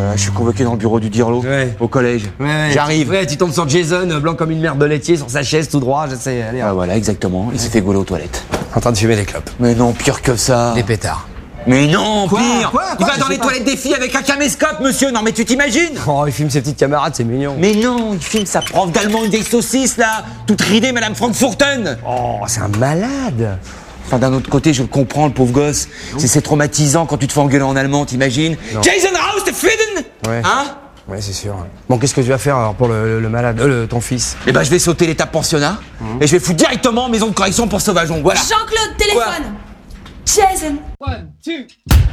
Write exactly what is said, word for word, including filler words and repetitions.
Euh, je suis convoqué dans le bureau du Dirlo, Ouais. au collège. Ouais, ouais, J'arrive. Tu, ouais, tu tombes sur Jason, euh, blanc comme une merde de laitier, sur sa chaise, tout droit, je sais, allez, Ah voilà, exactement. Il s'est fait gauler aux toilettes. en train de fumer des clopes. Mais non, pire que ça. Des pétards. Mais non, Quoi pire. Quoi Il Quoi va Je dans sais les pas. toilettes des filles avec un caméscope, monsieur. Non, mais tu t'imagines? Oh, il filme ses petites camarades, c'est mignon. Mais non, il filme sa prof d'allemand, une vieille saucisse, là. Toute ridée, Madame Frankfurten. Oh, c'est un malade. Enfin, d'un autre côté, je le comprends, le pauvre gosse. C'est c'est traumatisant quand tu te fais engueuler en allemand, t'imagines? Jason Raus, t'es Frieden. Ouais. Hein? Ouais, c'est sûr. Bon, qu'est-ce que tu vas faire alors pour le, le- le malade, euh, le- ton fils? Eh ben, je vais sauter l'étape pensionnat et je vais foutre directement en maison de correction pour sauvageon. Voilà. Jean-Claude, téléphone. Jason.